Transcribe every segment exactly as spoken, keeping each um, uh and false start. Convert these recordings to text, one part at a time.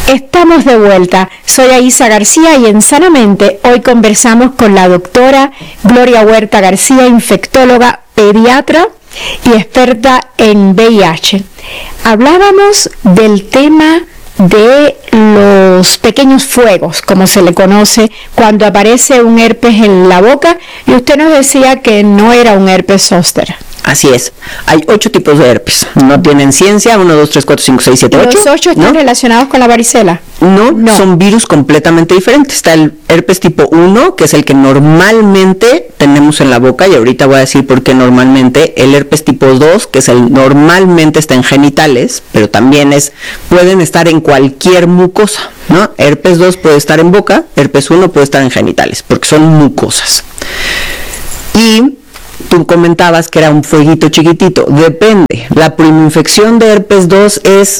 Estamos de vuelta. Soy Aisa García y en Sanamente hoy conversamos con la doctora Gloria Huerta García, infectóloga, pediatra y experta en V I H. Hablábamos del tema de los pequeños fuegos, como se le conoce, cuando aparece un herpes en la boca, y usted nos decía que no era un herpes zóster. Así es. Hay ocho tipos de herpes. No tienen ciencia. Uno, dos, tres, cuatro, cinco, seis, siete, ocho. ¿Los ocho están ¿no? relacionados con la varicela? No, no, son virus completamente diferentes. Está el herpes tipo uno, que es el que normalmente tenemos en la boca, y ahorita voy a decir por qué normalmente. El herpes tipo dos, que es el normalmente está en genitales, pero también es pueden estar en cualquier mucosa, ¿no? Herpes dos puede estar en boca, herpes uno puede estar en genitales, porque son mucosas. Y tú comentabas que era un fueguito chiquitito. Depende. La primoinfección de herpes dos es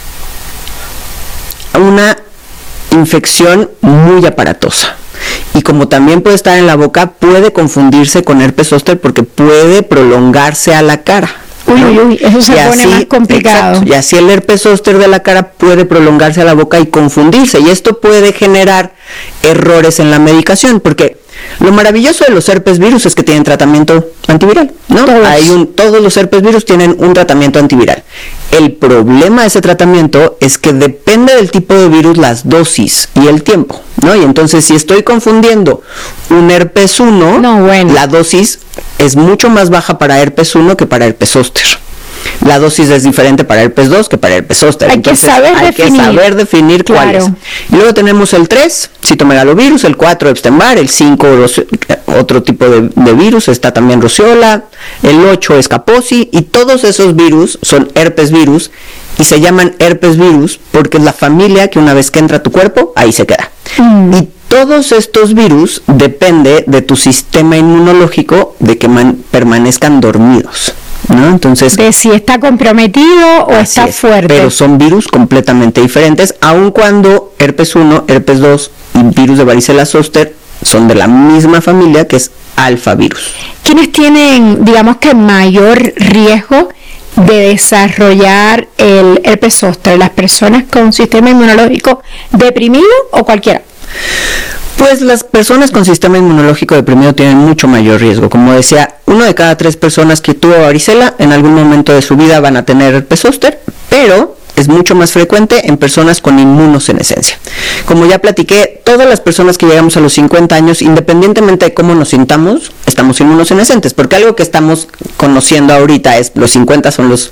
una infección muy aparatosa. Y como también puede estar en la boca, puede confundirse con herpes zóster porque puede prolongarse a la cara. Uy, uy, uy, eso se y pone así, más complicado. Exacto, y así el herpes zóster de la cara puede prolongarse a la boca y confundirse. Y esto puede generar errores en la medicación, porque lo maravilloso de los herpes virus es que tienen tratamiento antiviral, ¿no? Todos. Hay un, todos los herpes virus tienen un tratamiento antiviral. El problema de ese tratamiento es que depende del tipo de virus, las dosis y el tiempo, ¿no? Y entonces, si estoy confundiendo un herpes uno, no, bueno. la dosis es mucho más baja para herpes uno que para herpes zóster. La dosis es diferente para herpes dos que para herpes zóster. Hay Entonces, que saber hay definir. que saber definir Claro. cuál es. Y luego tenemos el tres, citomegalovirus, el cuatro, Epstein-Barr, el cinco, otro tipo de, de virus, está también Rosciola, el ocho es Kaposi, y todos esos virus son herpes virus, y se llaman herpes virus porque es la familia que una vez que entra a tu cuerpo, ahí se queda. Mm. Y todos estos virus depende de tu sistema inmunológico, de que man, permanezcan dormidos, ¿no? Entonces, de si está comprometido o está es, fuerte. Pero son virus completamente diferentes, aun cuando herpes uno, herpes dos y virus de varicela zóster son de la misma familia, que es alfavirus. ¿Quiénes tienen, digamos que, mayor riesgo de desarrollar el herpes zóster? ¿Las personas con sistema inmunológico deprimido o cualquiera? Pues las personas con sistema inmunológico deprimido tienen mucho mayor riesgo. Como decía, uno de cada tres personas que tuvo varicela en algún momento de su vida van a tener herpes zóster, pero es mucho más frecuente en personas con inmunosenescencia. Como ya platiqué, todas las personas que llegamos a los cincuenta años, independientemente de cómo nos sintamos, estamos inmunosenescentes, porque algo que estamos conociendo ahorita es los cincuenta son los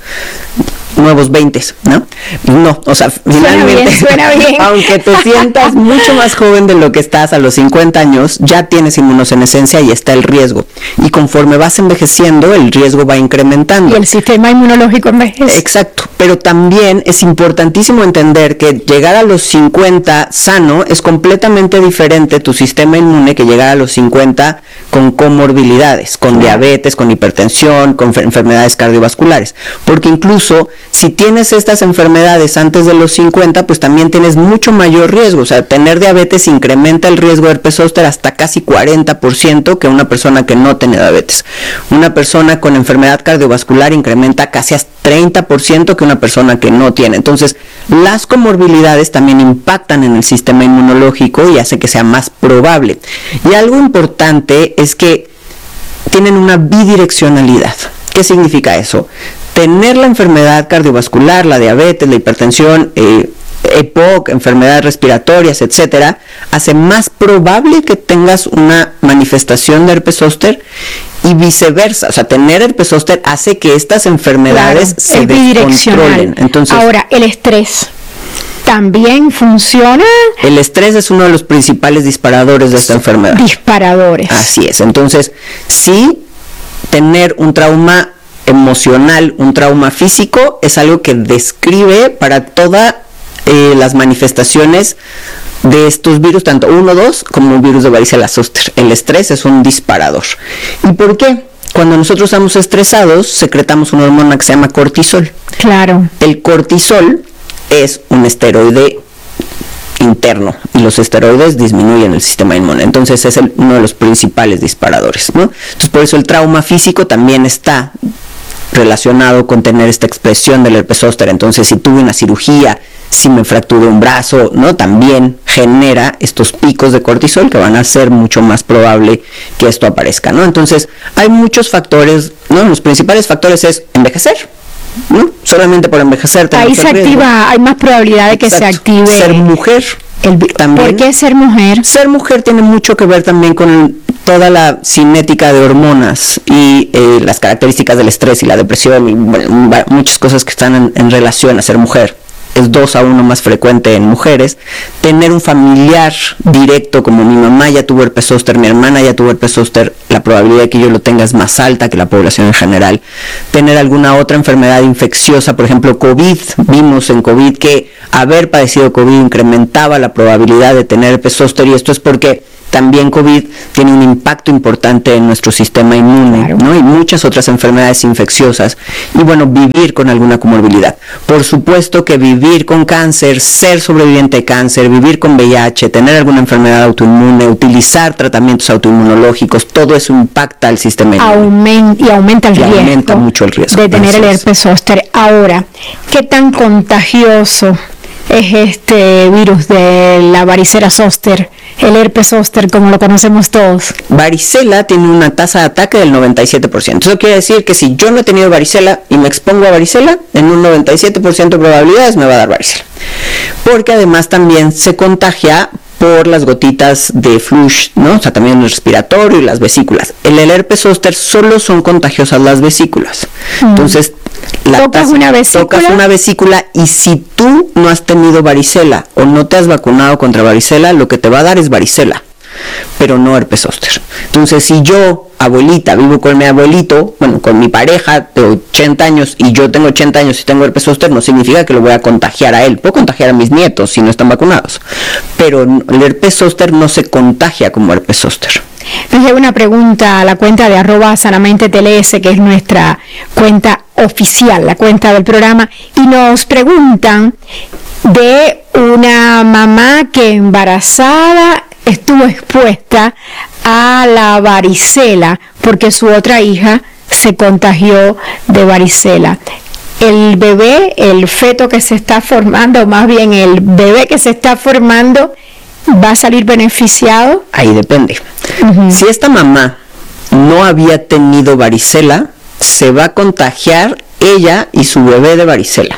nuevos veinte, ¿no? No, o sea, finalmente, suena bien, suena bien. Aunque te sientas mucho más joven de lo que estás a los cincuenta años, ya tienes inmunosenescencia y está el riesgo. Y conforme vas envejeciendo, el riesgo va incrementando. Y el sistema inmunológico envejece. Exacto, pero también es importantísimo entender que llegar a los cincuenta sano es completamente diferente tu sistema inmune que llegar a los cincuenta con comorbilidades, con diabetes, con hipertensión, con enfermedades cardiovasculares, porque incluso si tienes estas enfermedades antes de los cincuenta, pues también tienes mucho mayor riesgo. O sea, tener diabetes incrementa el riesgo de herpes zóster hasta casi cuarenta por ciento que una persona que no tiene diabetes. Una persona con enfermedad cardiovascular incrementa casi hasta treinta por ciento que una persona que no tiene. Entonces, las comorbilidades también impactan en el sistema inmunológico y hace que sea más probable. Y algo importante es que tienen una bidireccionalidad. ¿Qué significa eso? Tener la enfermedad cardiovascular, la diabetes, la hipertensión, eh, E P O C, enfermedades respiratorias, etcétera, hace más probable que tengas una manifestación de herpes zóster y viceversa. O sea, tener herpes zóster hace que estas enfermedades, claro, se descontrolen. Entonces, ahora, el estrés también funciona. El estrés es uno de los principales disparadores de esta enfermedad. Disparadores. Así es. Entonces, sí, tener un trauma emocional, un trauma físico, es algo que describe para todas eh, las manifestaciones de estos virus, tanto uno, dos, como un virus de varicela zóster. El estrés es un disparador. ¿Y por qué? Cuando nosotros estamos estresados, secretamos una hormona que se llama cortisol. Claro. El cortisol es un esteroide interno y los esteroides disminuyen el sistema inmune, entonces es el, uno de los principales disparadores, ¿no? Entonces por eso el trauma físico también está relacionado con tener esta expresión del herpes zóster. Entonces, si tuve una cirugía, si me fracturé un brazo, ¿no? También genera estos picos de cortisol que van a hacer mucho más probable que esto aparezca, ¿no? Entonces, hay muchos factores, ¿no? Los principales factores es envejecer, ¿no? Solamente por envejecer. Ahí se activa, hay más probabilidad de que Exacto. se active. Ser mujer. El, también. ¿Por qué ser mujer? Ser mujer tiene mucho que ver también con toda la cinética de hormonas y eh, las características del estrés y la depresión y bueno, muchas cosas que están en, en relación a ser mujer. Es dos a uno más frecuente en mujeres. Tener un familiar directo, como mi mamá ya tuvo herpes zóster, mi hermana ya tuvo herpes zóster, la probabilidad de que yo lo tenga es más alta que la población en general. Tener alguna otra enfermedad infecciosa, por ejemplo COVID, vimos en COVID que haber padecido COVID incrementaba la probabilidad de tener herpes zóster, y esto es porque también COVID tiene un impacto importante en nuestro sistema inmune, claro. ¿no? Y muchas otras enfermedades infecciosas. Y bueno, vivir con alguna comorbilidad. Por supuesto que vivir con cáncer, ser sobreviviente de cáncer, vivir con V I H, tener alguna enfermedad autoinmune, utilizar tratamientos autoinmunológicos, todo eso impacta al sistema inmune. Aument- y aumenta el y riesgo, aumenta mucho el riesgo de tener el herpes zóster. Ahora, ¿qué tan contagioso es este virus de la varicela zóster, el herpes zóster como lo conocemos todos? Varicela tiene una tasa de ataque del noventa y siete por ciento. Eso quiere decir que si yo no he tenido varicela y me expongo a varicela, en un noventa y siete por ciento de probabilidades me va a dar varicela. Porque además también se contagia por las gotitas de flush, ¿no? O sea, también el respiratorio y las vesículas. En el herpes zóster solo son contagiosas las vesículas. Mm. Entonces, la tocas una vesícula. Tocas una vesícula y si tú no has tenido varicela o no te has vacunado contra varicela, lo que te va a dar es varicela, pero no herpes zóster. Entonces, si yo, abuelita, vivo con mi abuelito, bueno, con mi pareja de ochenta años y yo tengo ochenta años y tengo herpes zóster, no significa que lo voy a contagiar a él. Puedo contagiar a mis nietos si no están vacunados, pero el herpes zóster no se contagia como herpes zóster. Nos llega una pregunta a la cuenta de arroba sanamente T L S, que es nuestra cuenta oficial, la cuenta del programa, y nos preguntan de una mamá que embarazada estuvo expuesta a la varicela porque su otra hija se contagió de varicela. El bebé, el feto que se está formando, o más bien el bebé que se está formando, ¿va a salir beneficiado? Ahí depende. Uh-huh. Si esta mamá no había tenido varicela, se va a contagiar ella y su bebé de varicela.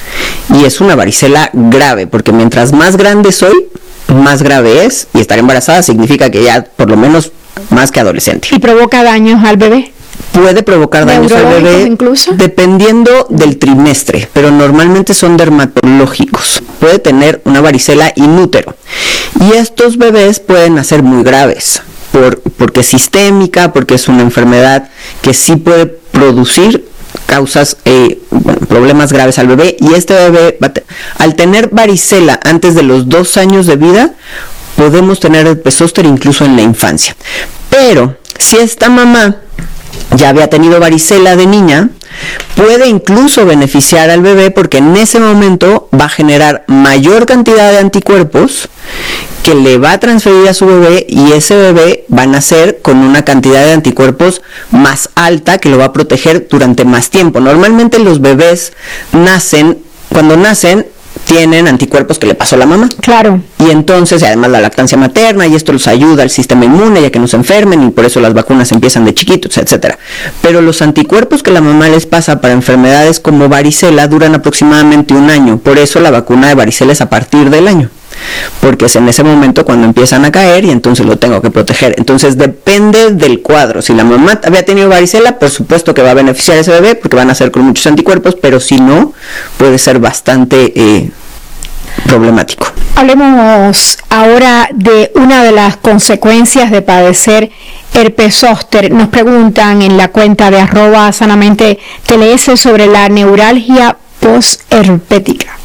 Y es una varicela grave, porque mientras más grande soy, más grave es, y estar embarazada significa que ya por lo menos más que adolescente. ¿Y provoca daños al bebé? Puede provocar daños al bebé incluso, dependiendo del trimestre, pero normalmente son dermatológicos. Puede tener una varicela in útero. Y estos bebés pueden nacer muy graves, por, porque es sistémica, porque es una enfermedad que sí puede producir causas, eh, bueno, problemas graves al bebé. Y este bebé, al tener varicela antes de los dos años de vida, podemos tener herpes zóster incluso en la infancia. Pero si esta mamá ya había tenido varicela de niña, puede incluso beneficiar al bebé porque en ese momento va a generar mayor cantidad de anticuerpos que le va a transferir a su bebé, y ese bebé va a nacer con una cantidad de anticuerpos más alta que lo va a proteger durante más tiempo. Normalmente los bebés nacen, cuando nacen, tienen anticuerpos que le pasó a la mamá. Claro. Y entonces, además la lactancia materna, y esto los ayuda al sistema inmune, ya que no se enfermen, y por eso las vacunas empiezan de chiquitos, etcétera. Pero los anticuerpos que la mamá les pasa para enfermedades como varicela duran aproximadamente un año. Por eso la vacuna de varicela es a partir del año, porque es en ese momento cuando empiezan a caer y entonces lo tengo que proteger. Entonces depende del cuadro. Si la mamá había tenido varicela, por supuesto que va a beneficiar a ese bebé porque van a nacer con muchos anticuerpos, pero si no, puede ser bastante eh, problemático. Hablemos ahora de una de las consecuencias de padecer herpes zóster. Nos preguntan en la cuenta de arroba sanamente T L S sobre la neuralgia posherpética.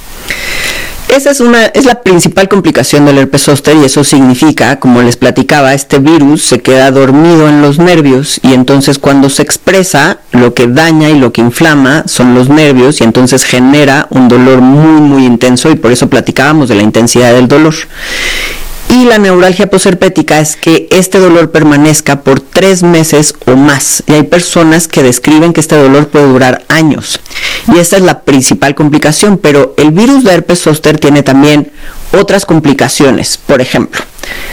Esa es una es la principal complicación del herpes zóster, y eso significa, como les platicaba, este virus se queda dormido en los nervios, y entonces cuando se expresa, lo que daña y lo que inflama son los nervios, y entonces genera un dolor muy muy intenso, y por eso platicábamos de la intensidad del dolor. Y la neuralgia posherpética es que este dolor permanezca por tres meses o más. Y hay personas que describen que este dolor puede durar años. Y esta es la principal complicación, pero el virus de herpes zóster tiene también otras complicaciones. Por ejemplo,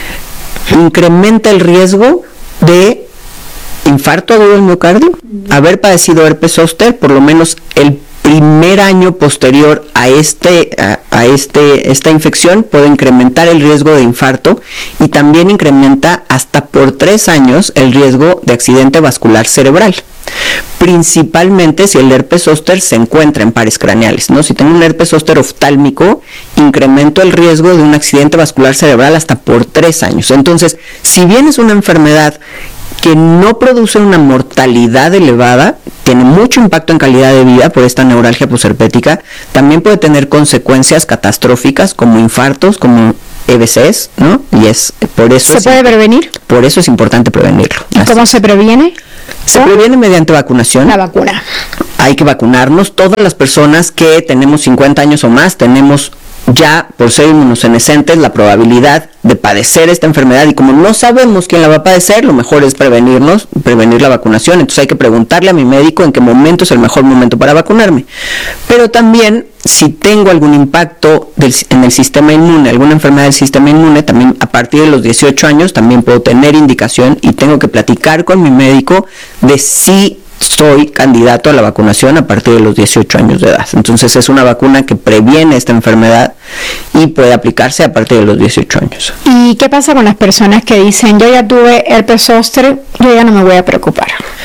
incrementa el riesgo de infarto agudo del miocardio. Haber padecido herpes zóster, por lo menos el primer año posterior a este a, a este esta infección, puede incrementar el riesgo de infarto, y también incrementa hasta por tres años el riesgo de accidente vascular cerebral, principalmente si el herpes zóster se encuentra en pares craneales, ¿no? Si tengo un herpes zóster oftálmico, incremento el riesgo de un accidente vascular cerebral hasta por tres años. Entonces, si bien es una enfermedad que no produce una mortalidad elevada, tiene mucho impacto en calidad de vida por esta neuralgia posherpética, también puede tener consecuencias catastróficas como infartos, como E B Cs, ¿no? Y es por eso ¿Se es, puede prevenir? Por eso es importante prevenirlo. ¿Y cómo se previene? Se previene mediante vacunación. La vacuna. Hay que vacunarnos. Todas las personas que tenemos cincuenta años o más tenemos ya, por ser inmunosenescentes, la probabilidad de padecer esta enfermedad, y como no sabemos quién la va a padecer, lo mejor es prevenirnos, prevenir la vacunación. Entonces hay que preguntarle a mi médico en qué momento es el mejor momento para vacunarme. Pero también, si tengo algún impacto del, en el sistema inmune, alguna enfermedad del sistema inmune, también a partir de los dieciocho años también puedo tener indicación, y tengo que platicar con mi médico de si soy candidato a la vacunación a partir de los dieciocho años de edad. Entonces es una vacuna que previene esta enfermedad y puede aplicarse a partir de los dieciocho años. ¿Y qué pasa con las personas que dicen, yo ya tuve herpes zóster, yo ya no me voy a preocupar?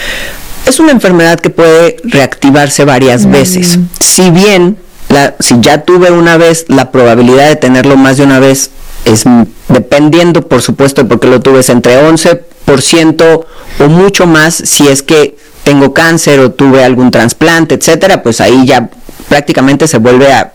Es una enfermedad que puede reactivarse varias mm. veces. Si bien, la, si ya tuve una vez, la probabilidad de tenerlo más de una vez es, dependiendo por supuesto porque lo tuve, es entre once por ciento o mucho más si es que tengo cáncer o tuve algún trasplante, etcétera, pues ahí ya prácticamente se vuelve a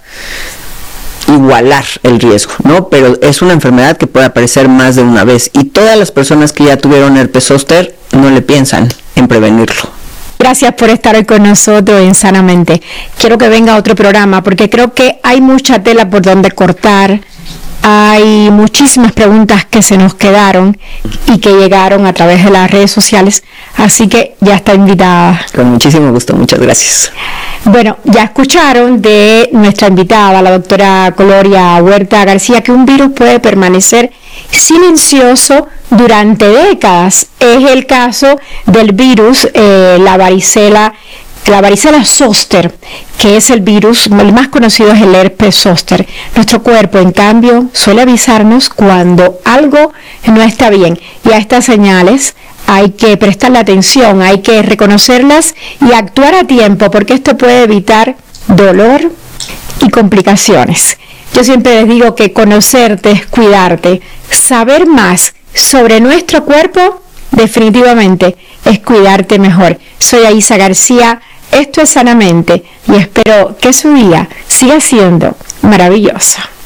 igualar el riesgo, ¿no? Pero es una enfermedad que puede aparecer más de una vez, y todas las personas que ya tuvieron herpes zóster no le piensan en prevenirlo. Gracias por estar hoy con nosotros en Sanamente. Quiero que venga otro programa porque creo que hay mucha tela por donde cortar. Hay muchísimas preguntas que se nos quedaron y que llegaron a través de las redes sociales, así que ya está invitada. Con muchísimo gusto, muchas gracias. Bueno, ya escucharon de nuestra invitada, la doctora Gloria Huerta García, que un virus puede permanecer silencioso durante décadas. Es el caso del virus, eh, la varicela La varicela zóster, que es el virus, el más conocido es el herpes zóster. Nuestro cuerpo, en cambio, suele avisarnos cuando algo no está bien. Y a estas señales hay que prestarle atención, hay que reconocerlas y actuar a tiempo, porque esto puede evitar dolor y complicaciones. Yo siempre les digo que conocerte es cuidarte. Saber más sobre nuestro cuerpo definitivamente es cuidarte mejor. Soy Aisa García. Esto es Sanamente y espero que su día siga siendo maravillosa.